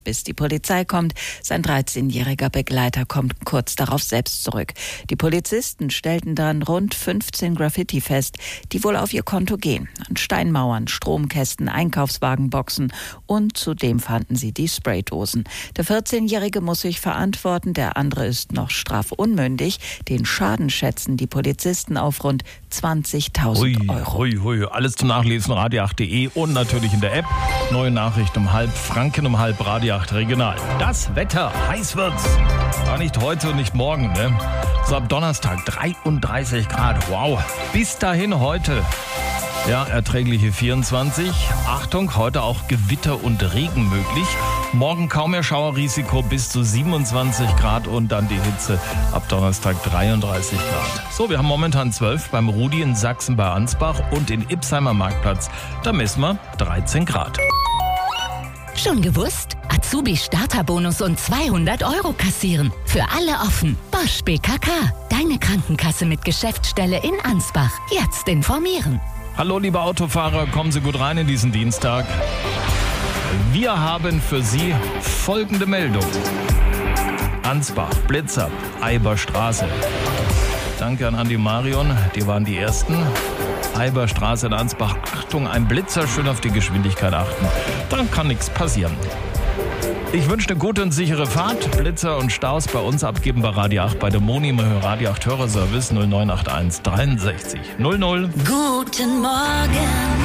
bis die Polizei kommt. Sein 13-jähriger Begleiter kommt kurz darauf selbst zurück. Die Polizisten stellten dann rund 15 Graffiti fest, die wohl auf ihr Konto gehen. An Steinmauern, Stromkästen, Einkaufswagenboxen und zudem fanden sie die Spraydosen. Der 14-Jährige muss sich verantworten, der andere ist noch strafunmündig. Den Schaden schätzen die Polizisten auf rund 20.000 Euro. Hui. Alles zum Nachlesen radio8.de und natürlich in der App. Neue Nachrichten um 12:30, Franken um 12:30, Radio 8 Regional. Das Wetter, heiß wird's. Aber nicht heute und nicht morgen, ne? So ab Donnerstag 33 Grad. Wow. Bis dahin heute. Ja, erträgliche 24. Achtung, heute auch Gewitter und Regen möglich. Morgen kaum mehr Schauerrisiko, bis zu 27 Grad und dann die Hitze ab Donnerstag 33 Grad. So, wir haben momentan 12 beim Rudi in Sachsen bei Ansbach und in Ipsheimer Marktplatz. Da messen wir 13 Grad. Schon gewusst? Azubi-Starterbonus und 200 Euro kassieren. Für alle offen. Bosch BKK. Deine Krankenkasse mit Geschäftsstelle in Ansbach. Jetzt informieren. Hallo liebe Autofahrer, kommen Sie gut rein in diesen Dienstag. Wir haben für Sie folgende Meldung. Ansbach, Blitzab, Eiberstraße. Danke an Andi Marion, die waren die Ersten. Eiberstraße in Ansbach. Achtung, ein Blitzer, schön auf die Geschwindigkeit achten. Dann kann nichts passieren. Ich wünsche eine gute und sichere Fahrt. Blitzer und Staus bei uns abgeben bei Radio 8 bei der Moni im Radio 8 Hörerservice 0981 63 00. Guten Morgen.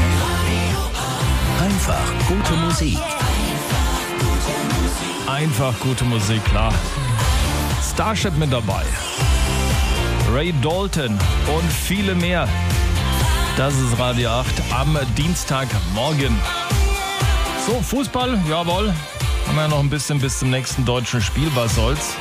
Einfach gute Musik. Einfach gute Musik, klar. Starship mit dabei. Ray Dalton und viele mehr. Das ist Radio 8 am Dienstagmorgen. So, Fußball, jawohl. Haben wir ja noch ein bisschen bis zum nächsten deutschen Spiel, was soll's.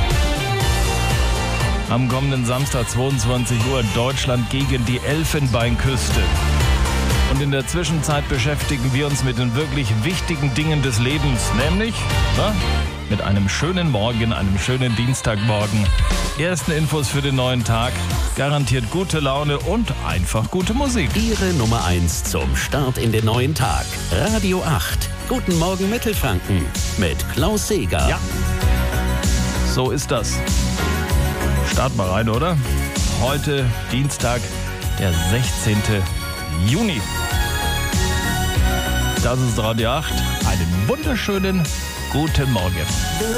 Am kommenden Samstag 22 Uhr Deutschland gegen die Elfenbeinküste. Und in der Zwischenzeit beschäftigen wir uns mit den wirklich wichtigen Dingen des Lebens, nämlich mit einem schönen Morgen, einem schönen Dienstagmorgen. Ersten Infos für den neuen Tag, garantiert gute Laune und einfach gute Musik. Ihre Nummer 1 zum Start in den neuen Tag. Radio 8. Guten Morgen Mittelfranken mit Klaus Seeger. Ja, so ist das. Start mal rein, oder? Heute Dienstag, der 16. Juni. Das ist Radio 8. Einen wunderschönen guten Morgen.